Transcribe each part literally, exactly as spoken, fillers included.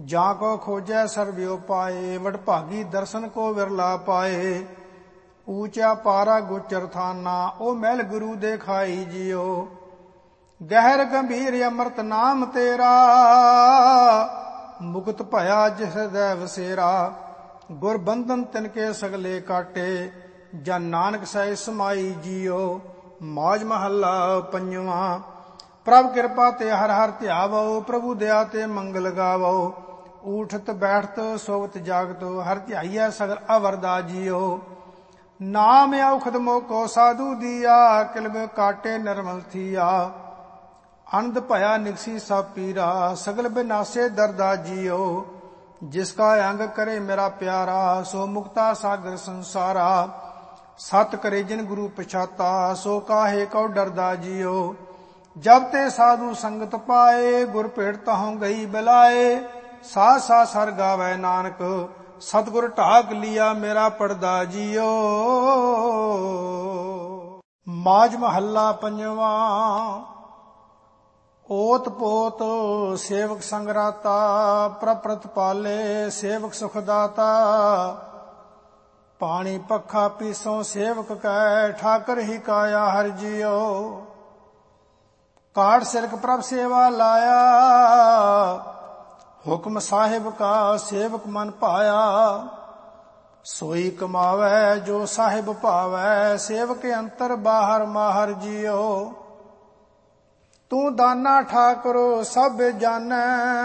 ਜਾਂ ਕੋ ਖੋਜੈ ਸਰਬਿਓ ਪਾਏ, ਵਡਭਾਗੀ ਦਰਸ਼ਨ ਕੋ ਵਿਰਲਾ ਪਾਏ। ਊਚਾ ਪਾਰਾ ਗੋਚਰ ਥਾਨਾ, ਉਹ ਮਹਿਲ ਗੁਰੂ ਦੇ ਖਾਈ ਜਿਓ। ਗਹਿਰ ਗੰਭੀਰ ਅੰਮ੍ਰਿਤ ਨਾਮ ਤੇਰਾ, ਮੁਕਤ ਭਇਆ ਜਿਸ ਹਿਰਦੈ ਵਸੇਰਾ। ਗੁਰ ਬੰਧਨ ਤਿਨਕੇ ਸਗਲੇ ਕਾਟੇ, ਜਨ ਨਾਨਕ ਸਹਿ ਸਮਾਈ ਜਿਓ। ਮੌਜ ਮਹੱਲਾ ਪੰਜਵਾਂ। ਪ੍ਰਭ ਕਿਰਪਾ ਤੇ ਹਰ ਹਰ ਧਿਆਵੋ, ਪ੍ਰਭੂ ਦਇਆ ਤੇ ਮੰਗਲ ਗਾਵੋ। ਊਠਤ ਬੈਠਤ ਸੋਵਤ ਜਾਗਤ, ਹਰ ਧਿਆਈਐ ਸਗਲ ਅਵਰਦਾ ਜਿਓ। ਨਾਮ ਔਖਦ ਮੋਕੋ ਸਾਧੂ ਦੀਆ, ਕਿਲਬ ਕਾਟੇ ਨਿਰਮਲ ਥੀਆ। ਅਨੰਦ ਭਇਆ ਨਿਕਸੀ ਸਭ ਪੀਰਾ, ਸਗਲ ਬਿਨਾਸੇ ਦਰਦਾ ਜਿਓ। ਜਿਸ ਕਾ ਅੰਗ ਕਰੇ ਮੇਰਾ ਪਿਆਰਾ, ਸੋ ਮੁਕਤਾ ਸਾਗਰ ਸੰਸਾਰਾ। ਸਤ ਕਰੇ ਜਿਨ ਗੁਰੂ ਪਛਾਤਾ, ਸੋ ਕਾਹੇ ਕਉ ਡਰਦਾ ਜਿਓ। ਜਬ ਤੇ ਸਾਧੂ ਸੰਗਤ ਪਾਏ, ਗੁਰ ਭੇਟ ਤਹੋਂ ਗਈ ਬਲਾਏ। ਸਾਹ ਸਾਹ ਸਰ ਗਾਵੈ ਨਾਨਕ, ਸਤਿਗੁਰ ਢਾਕ ਲਿਆ ਮੇਰਾ ਪੜਦਾ ਜਿਓ। ਮਾਝ ਮਹੱਲਾ ਪੰਜਵਾਂ। ਓਤ ਪੋਤ ਸੇਵਕ ਸੰਗ ਰਾਤਾ, ਪ੍ਰਪ੍ਰਤ ਪਾਲੇ ਸੇਵਕ ਸੁਖ ਦਾਤਾ। ਪਾਣੀ ਪੱਖਾ ਪੀਸੋਂ ਸੇਵਕ ਕੈ, ਠਾਕਰ ਹੀ ਕਾਇਆ ਹਰਿ ਜਿਓ। ਕਾਟ ਸਿਰਕ ਪ੍ਰਭ ਸੇਵਾ ਲਾਇਆ, ਹੁਕਮ ਸਾਹਿਬ ਕਾ ਸੇਵਕ ਮਨ ਭਾਇਆ। ਸੋਈ ਕਮਾਵੈ ਜੋ ਸਾਹਿਬ ਭਾਵੈ, ਸੇਵਕ ਅੰਤਰ ਬਾਹਰ ਮਾਹਰ ਜਿਓ। ਤੂੰ ਦਾਨਾ ਠਾਕੁਰ ਸਭ ਜਾਣੈ,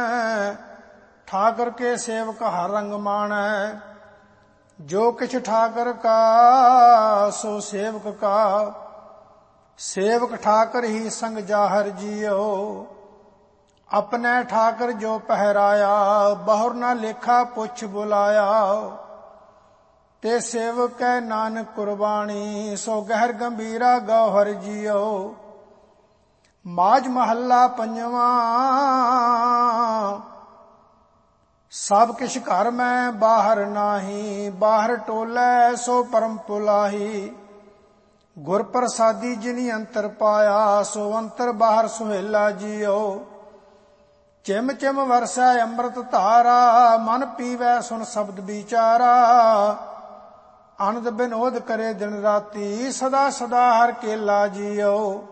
ਠਾਕਰ ਕੇ ਸੇਵਕ ਹਰ ਰੰਗ ਮਾਣੈ। ਜੋ ਕਿਛ ਠਾਕਰ ਕਾ, ਸੋ ਸੇਵਕ ਕਾ। ਸੇਵਕ ਠਾਕਰ ਹੀ ਸੰਗ ਜਾਹਰ ਜਿਓ। ਆਪਣੇ ਠਾਕਰ ਜੋ ਪਹਿਰਾਇਆ, ਬਹੁਰ ਨਾ ਲੇਖਾ ਪੁੱਛ ਬੁਲਾਇਆ। ਤੇ ਸੇਵਕ ਕੈ ਨਾਨਕ ਕੁਰਬਾਨੀ, ਸੋ ਗਹਿਰ ਗੰਭੀਰਾ ਗੌਹਰ ਜਿਓ। ਮਾਝ ਮਹੱਲਾ ਪੰਜਵਾਂ। ਸਭ ਕਿਛ ਘਰ ਮੈਂ ਬਾਹਰ ਨਾਹੀ, ਬਾਹਰ ਟੋਲੇ ਸੋ ਪਰਮ ਪੁਲਾਹੀ। ਗੁਰ ਪ੍ਰਸਾਦੀ ਜਿਨੀ ਅੰਤਰ ਪਾਇਆ, ਸੋ ਅੰਤਰ ਬਾਹਰ ਸੁਹੇਲਾ ਜਿਓ। ਚਿਮ ਚਿਮ ਵਰਸੈ ਅੰਮ੍ਰਿਤ ਧਾਰਾ, ਮਨ ਪੀਵੈ ਸੁਨ ਸ਼ਬਦ ਵਿਚਾਰਾ। ਆਨੰਦ ਬਿਨੋਦ ਕਰੇ ਦਿਨ ਰਾਤੀ, ਸਦਾ ਸਦਾ ਹਰ ਕੇਲਾ ਜਿਓ।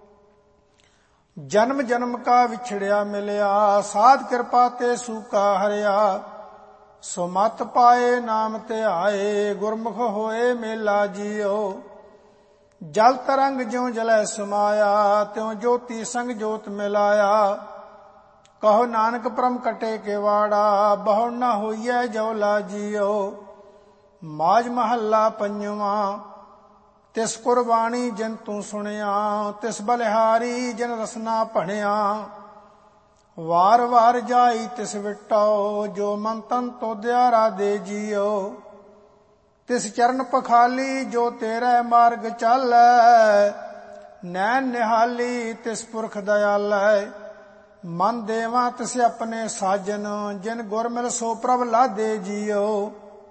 ਜਨਮ ਜਨਮ ਕਾ ਵਿਛੜਿਆ ਮਿਲਿਆ, ਸਾਧ ਕਿਰਪਾ ਤੇ ਸੂਕਾ ਹਰਿਆ। ਸੋ ਮਤ ਪਾਏ ਨਾਮ ਧਿਆਏ, ਗੁਰਮੁਖ ਹੋਏ ਮੇਲਾ ਜਿਓ। ਜਲ ਤਰੰਗ ਜਿਉ ਜਲੈ ਸਮਾਇਆ, ਤਿਉ ਜੋਤੀ ਸੰਗ ਜੋਤ ਮਿਲਾਇਆ। ਕਹੋ ਨਾਨਕ ਪ੍ਰਮ ਕਟੇ ਕੇਵਾੜਾ, ਬਹੁ ਨਾ ਹੋਈਐ ਜਉਲਾ ਜਿਓ। ਮਾਝ ਮਹੱਲਾ ਪੰਜਵਾਂ। ਤਿਸ ਕੁਰਬਾਨੀ ਜਿਨ ਤੂੰ ਸੁਣਿਆ, ਤਿਸ ਬਲਿਹਾਰੀ ਜਿਨ ਰਸਨਾ ਭਣਿਆ। ਵਾਰ ਵਾਰ ਜਾਈ ਤਿਸ ਵਿਟੋ, ਜੋ ਮਨ ਤਨ ਤੋਦਿਆ ਰਾਧੇ ਜਿਓ। ਤਿਸ ਚਰਨ ਪਖਾਲੀ ਜੋ ਤੇਰੇ ਮਾਰਗ ਚਾਲੈ, ਨੈਣ ਨਿਹਾਲੀ ਤਿਸ ਪੁਰਖ ਦਇਆਲੈ। ਮਨ ਦੇਵਾ ਤਿਸ ਆਪਣੇ ਸਾਜਨ, ਜਿਨ ਗੁਰ ਮਿਲ ਸੋ ਪ੍ਰਭ ਲਾਦੇ ਜਿਓ।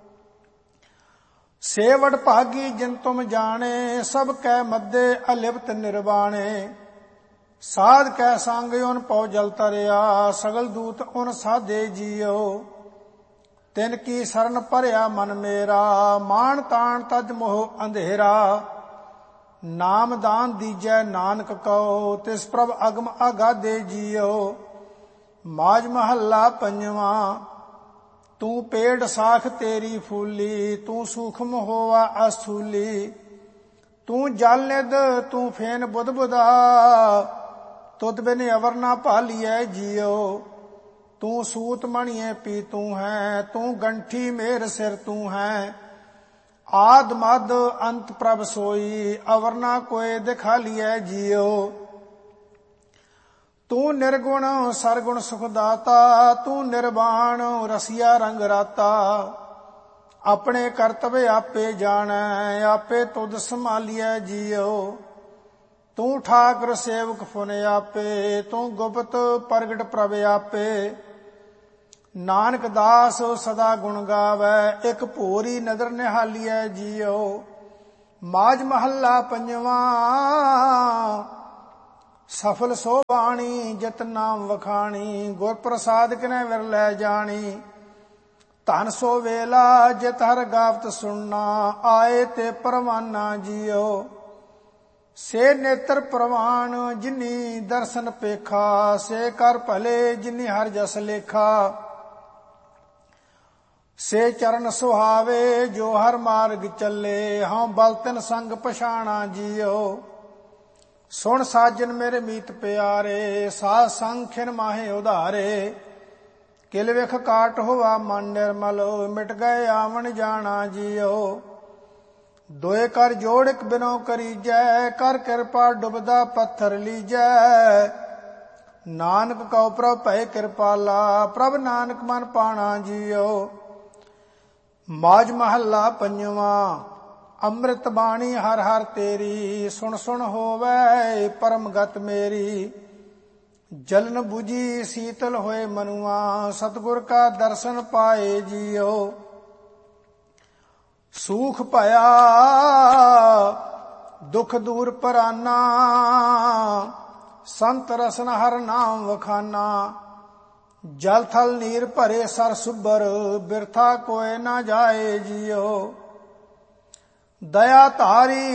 ਸੇ ਵਡਭਾਗੀ ਜਿਨ ਤੁਮ ਜਾਣੇ, ਸਭ ਕੈ ਮੱਧੇ ਅਲਿਪਤ ਨਿਰਵਾਣੇ। ਸਾਧ ਕੈ ਸੰਗ ਉਨ ਪਉ ਜਲ ਤਰਿਆ, ਸਗਲ ਦੂਤ ਉਨ ਸਾਧੇ ਜਿਓ। ਤਿਨ ਕੀ ਸਰਨ ਭਰਿਆ ਮਨ ਮੇਰਾ, ਮਾਣ ਤਾਣ ਤਜ ਮੋਹ ਅੰਧੇਰਾ। ਨਾਮ ਦਾਨ ਦੀਜੈ ਨਾਨਕ ਕਉ, ਤਿਸ ਪ੍ਰਭ ਅਗਮ ਅਗਾਧੇ ਜਿਓ। ਮਾਝ ਮਹੱਲਾ ਪੰਜਵਾਂ। ਤੂੰ ਪੇੜ ਸਾਖ ਤੇਰੀ ਫੂਲੀ, ਤੂੰ ਸੂਖਮ ਹੋਵਾ ਅਸਥੂਲੀ। ਤੂੰ ਜਲ ਨਿਧ ਤੂੰ ਫੇਨ ਬੁਧ ਬੁਧਾ, ਤੁਧ ਬਿਨ ਅਵਰ ਨਾ ਭਾਲੀਐ ਜਿਓ। ਤੂੰ ਸੂਤ ਮਣੀਏ ਪੀ ਤੂੰ ਹੈ, ਤੂੰ ਗੰਠੀ ਮੇਰ ਸਿਰ ਤੂੰ ਹੈ। ਆਦ ਮਦ ਅੰਤ ਪ੍ਰਭ ਸੋਈ, ਅਵਰ ਨਾ ਕੋਏ ਦਿਖਾਲੀਐ ਜਿਓ। ਤੂੰ ਨਿਰਗੁਣ ਸਰਗੁਣ ਸੁਖ ਦਾਤਾ, ਤੂੰ ਨਿਰਵਾਣ ਰਸੀਆ ਰੰਗ ਰਾਤਾ। ਆਪਣੇ ਕਰਤਵ ਆਪੇ ਜਾਣੈ, ਆਪੇ ਤੁਧ ਸੰਭਾਲੀਐ ਜਿਓ। ਤੂੰ ਠਾਕੁਰ ਸੇਵਕ ਫੁਨ ਆਪੇ, ਤੂੰ ਗੁਪਤ ਪ੍ਰਗਟ ਪ੍ਰਭ ਆਪੇ। ਨਾਨਕ ਦਾਸ ਸਦਾ ਗੁਣ ਗਾਵੈ, ਇੱਕ ਭੋਰੀ ਨਦਰ ਨਿਹਾਲੀਐ ਜਿਓ। ਮਾਝ ਮਹੱਲਾ ਪੰਜਵਾਂ। ਸਫਲ ਸੋ ਬਾਣੀ ਜਿਤ ਨਾਮ ਵਖਾਣੀ, ਗੁਰ ਪ੍ਰਸਾਦ ਕਿਨੈ ਵਿਰਲੇ ਜਾਣੀ। ਧਨ ਸੋ ਵੇਲਾ ਜਿਤ ਹਰ ਗਾਵਤ ਸੁਣਨਾ, ਆਏ ਤੇ ਪਰਵਾਨਾ ਜੀਓ। ਸੇ ਨੇਤਰ ਪ੍ਰਵਾਨ ਜਿਨੀ ਦਰਸ਼ਨ ਪੇਖਾ, ਸੇ ਕਰ ਭਲੇ ਜਿਨੀ ਹਰ ਜਸ ਲੇਖਾ। ਸੇ ਚਰਨ ਸੁਹਾਵੇ ਜੋ ਹਰ ਮਾਰਗ ਚੱਲੇ, ਹਉ ਬਲ ਤਿਨ ਸੰਗ ਪਛਾਣਾ ਜੀਓ। ਸੁਣ ਸਾਜਨ ਮੇਰੇ ਮੀਤ ਪਿਆਰੇ, ਸਾਧ ਸੰਗ ਖਿਨ ਮਾਹੇ ਉਧਾਰੇ। ਕਿਲ ਵਿਖ ਕਾਟ ਹੋਵਾ ਮਨ ਨਿਰਮਲ, ਮਿਟ ਗਏ ਆਵਣ ਜਾਣਾ ਜੀਓ। ਦੋਏ ਕਰ ਜੋੜ ਇਕ ਬਿਨੋ ਕਰੀਜੈ, ਕਰ ਕਿਰਪਾ ਡੁਬਦਾ ਪੱਥਰ ਲੀਜੈ। ਨਾਨਕ ਕਉ ਪ੍ਰਭ ਭੈ ਕਿਰਪਾਲਾ, ਪ੍ਰਭ ਨਾਨਕ ਮਨ ਪਾਣਾ ਜੀਓ। ਮਾਝ ਮਹੱਲਾ ਪੰਜਵਾਂ। ਅੰਮ੍ਰਿਤ ਬਾਣੀ ਹਰ ਹਰ ਤੇਰੀ, ਸੁਣ ਸੁਣ ਹੋਵੈ ਪਰਮ ਗਤ ਮੇਰੀ। ਜਲਨ ਬੁਝੀ ਸੀਤਲ ਹੋਏ ਮਨੁਆ, ਸਤਿਗੁਰ ਕਾ ਦਰਸ਼ਨ ਪਾਏ ਜੀਓ। ਸੂਖ ਭਇਆ ਦੁਖ ਦੂਰ ਪਰਾਨਾ, ਸੰਤ ਰਸਨ ਹਰ ਨਾਮ ਵਖਾਨਾ। ਜਲ ਥਲ ਨੀਰ ਭਰੇ ਸਰ ਸੁਭਰ, ਬਿਰਥਾ ਕੋਇ ਨਾ ਜਾਏ ਜੀਓ। ਦਇਆ ਧਾਰੀ